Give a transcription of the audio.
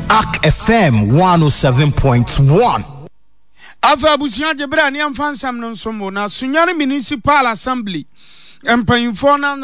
Arc FM 107.1. Afa busia jebra ni amfansam no nsomo na Sunyani Municipal Assembly empanyimfo na